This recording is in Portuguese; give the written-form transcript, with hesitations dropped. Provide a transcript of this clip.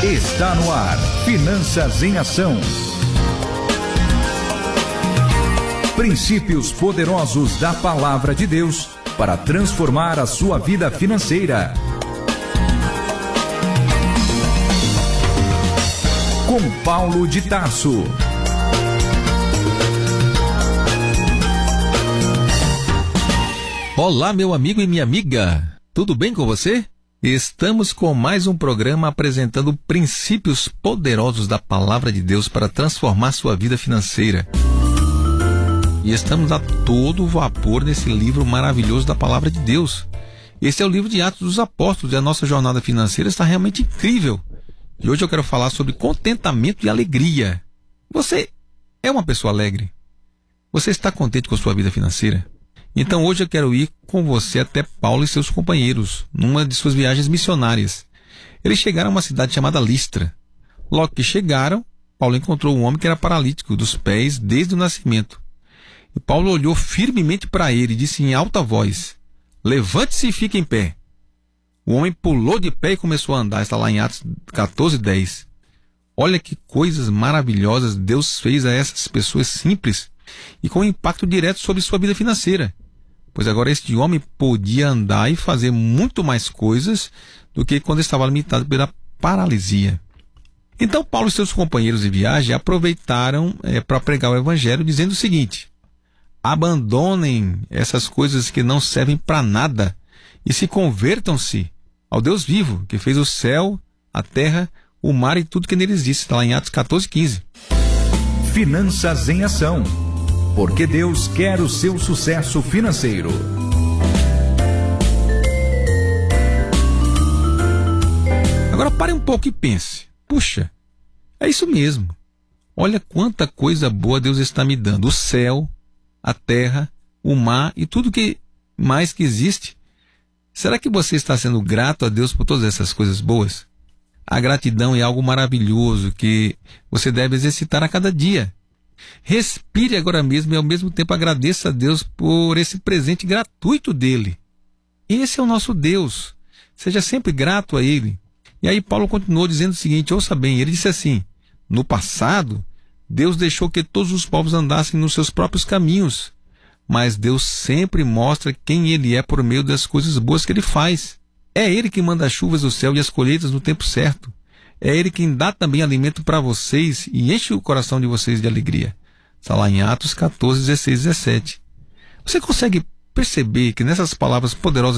Está no ar, Finanças em Ação. Princípios poderosos da Palavra de Deus para transformar a sua vida financeira. Com Paulo de Tarso. Olá, meu amigo e minha amiga. Tudo bem com você? Estamos com mais um programa apresentando princípios poderosos da Palavra de Deus para transformar sua vida financeira. E estamos a todo vapor nesse livro maravilhoso da Palavra de Deus. Esse é o livro de Atos dos Apóstolos e a nossa jornada financeira está realmente incrível. E hoje eu quero falar sobre contentamento e alegria. Você é uma pessoa alegre? Você está contente com a sua vida financeira? Então hoje eu quero ir com você até Paulo e seus companheiros, numa de suas viagens missionárias. Eles chegaram a uma cidade chamada Listra. Logo que chegaram, Paulo encontrou um homem que era paralítico dos pés desde o nascimento. E Paulo olhou firmemente para ele e disse em alta voz: levante-se e fique em pé. O homem pulou de pé e começou a andar. Está lá em Atos 14:10. Olha que coisas maravilhosas Deus fez a essas pessoas simples e com impacto direto sobre sua vida financeira. Pois agora este homem podia andar e fazer muito mais coisas do que quando estava limitado pela paralisia. Então Paulo e seus companheiros de viagem aproveitaram para pregar o evangelho dizendo o seguinte: abandonem essas coisas que não servem para nada e se convertam-se ao Deus vivo, que fez o céu, a terra, o mar e tudo que neles existe. Está lá em Atos 14:15. Finanças em Ação. Porque Deus quer o seu sucesso financeiro. Agora pare um pouco e pense. Puxa, é isso mesmo. Olha quanta coisa boa Deus está me dando. O céu, a terra, o mar e tudo que mais que existe. Será que você está sendo grato a Deus por todas essas coisas boas? A gratidão é algo maravilhoso que você deve exercitar a cada dia. Respire agora mesmo e ao mesmo tempo agradeça a Deus por esse presente gratuito dele. Esse é o nosso Deus. Seja sempre grato a ele. E aí Paulo continuou dizendo o seguinte, ouça bem, ele disse assim: no passado, Deus deixou que todos os povos andassem nos seus próprios caminhos, mas Deus sempre mostra quem ele é por meio das coisas boas que ele faz. É ele que manda as chuvas do céu e as colheitas no tempo certo. É ele quem dá também alimento para vocês e enche o coração de vocês de alegria. Está lá em Atos 14:16-17. Você consegue perceber que nessas palavras poderosas